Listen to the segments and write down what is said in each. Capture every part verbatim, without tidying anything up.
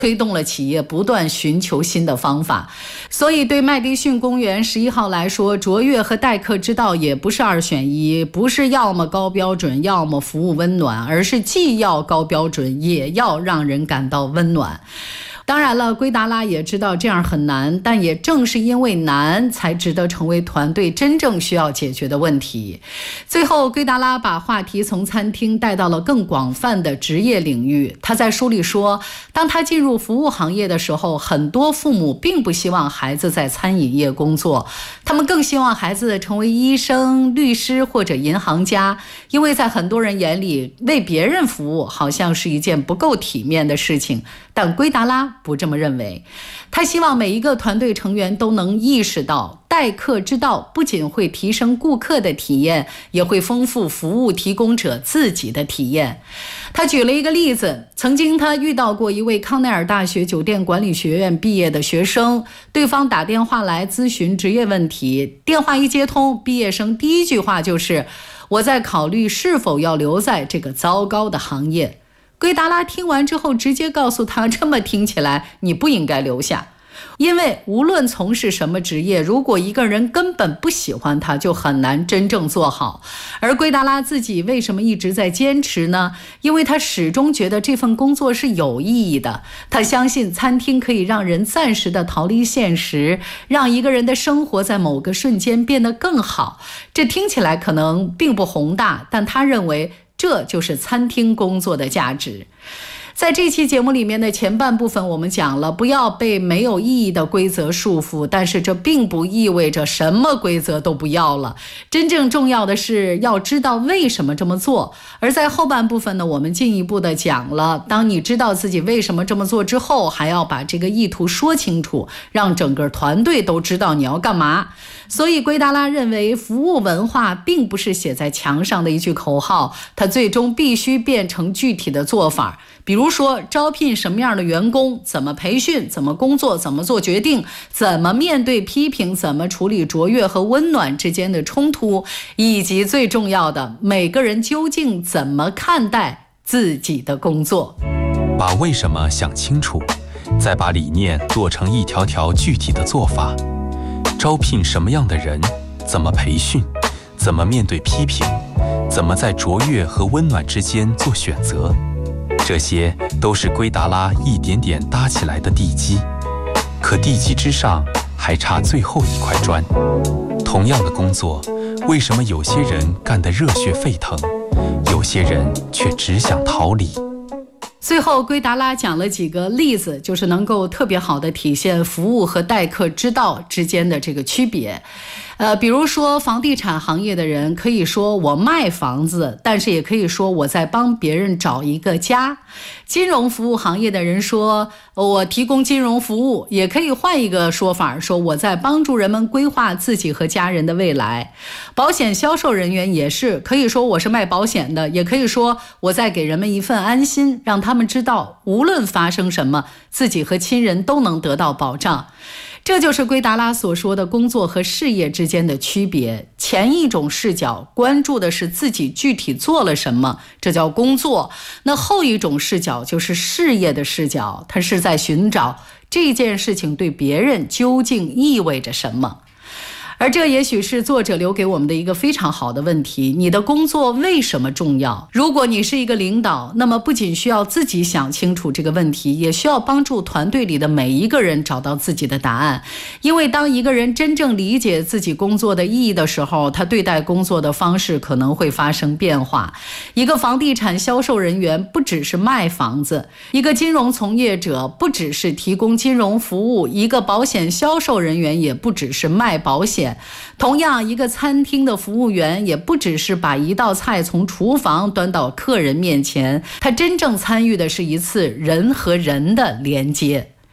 推动了企业不断寻求新的方法。所以对麦迪逊公园十一号来说，卓越和待客之道也不是二选一，不是要么高标准要么服务温暖，而是既要高标准也要让人感到温暖。当然了，圭达拉也知道这样很难，但也正是因为难，才值得成为团队真正需要解决的问题。最后，圭达拉把话题从餐厅带到了更广泛的职业领域。他在书里说，当他进入服务行业的时候，很多父母并不希望孩子在餐饮业工作，他们更希望孩子成为医生、律师或者银行家，因为在很多人眼里，为别人服务好像是一件不够体面的事情。但圭达拉不这么认为，他希望每一个团队成员都能意识到，待客之道不仅会提升顾客的体验，也会丰富服务提供者自己的体验。他举了一个例子，曾经他遇到过一位康奈尔大学酒店管理学院毕业的学生，对方打电话来咨询职业问题，电话一接通，毕业生第一句话就是：我在考虑是否要留在这个糟糕的行业。圭达拉听完之后直接告诉他，这么听起来你不应该留下。因为无论从事什么职业，如果一个人根本不喜欢他，就很难真正做好。而圭达拉自己为什么一直在坚持呢？因为他始终觉得这份工作是有意义的。他相信餐厅可以让人暂时的逃离现实，让一个人的生活在某个瞬间变得更好。这听起来可能并不宏大，但他认为这就是餐厅工作的价值。在这期节目里面的前半部分，我们讲了不要被没有意义的规则束缚，但是这并不意味着什么规则都不要了。真正重要的是要知道为什么这么做。而在后半部分呢，我们进一步的讲了，当你知道自己为什么这么做之后，还要把这个意图说清楚，让整个团队都知道你要干嘛。所以圭达拉认为，服务文化并不是写在墙上的一句口号，它最终必须变成具体的做法。比如说，招聘什么样的员工，怎么培训，怎么工作，怎么做决定，怎么面对批评，怎么处理卓越和温暖之间的冲突，以及最重要的，每个人究竟怎么看待自己的工作。 把为什么想清楚，再把理念做成一条条具体的做法。招聘什么样的人，怎么培训，怎么面对批评，怎么在卓越和温暖之间做选择，这些都是圭达拉一点点搭起来的地基。可地基之上还差最后一块砖。同样的工作，为什么有些人干得热血沸腾，有些人却只想逃离？ 最后，圭达拉讲了几个例子，就是能够特别好的体现服务和待客之道之间的这个区别。呃，比如说房地产行业的人可以说我卖房子，但是也可以说我在帮别人找一个家。金融服务行业的人说我提供金融服务，也可以换一个说法，说我在帮助人们规划自己和家人的未来。保险销售人员也是可以说我是卖保险的，也可以说我在给人们一份安心，让他们知道无论发生什么，自己和亲人都能得到保障。这就是圭达拉所说的工作和事业之间的区别。前一种视角关注的是自己具体做了什么，这叫工作。那后一种视角就是事业的视角，它是在寻找这件事情对别人究竟意味着什么。而这也许是作者留给我们的一个非常好的问题：你的工作为什么重要？如果你是一个领导，那么不仅需要自己想清楚这个问题，也需要帮助团队里的每一个人找到自己的答案。因为当一个人真正理解自己工作的意义的时候，他对待工作的方式可能会发生变化。一个房地产销售人员不只是卖房子，一个金融从业者不只是提供金融服务，一个保险销售人员也不只是卖保险。同样，一个餐厅的服务员也不只是把一道菜从厨房端到客人面前，他真正参与的是一次人和人的连接。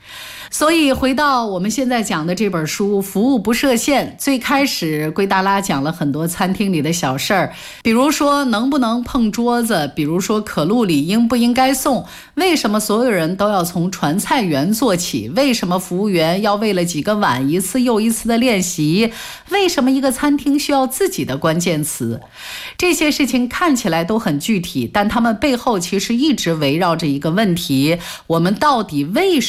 所以回到我们现在讲的这本书《服务不设限》，最开始圭达拉讲了很多餐厅里的小事儿，比如说能不能碰桌子，比如说可露里应不应该送，为什么所有人都要从传菜员做起，为什么服务员要为了几个碗一次又一次的练习，为什么一个餐厅需要自己的关键词。这些事情看起来都很具体，但他们背后其实一直围绕着一个问题：我们到底为什么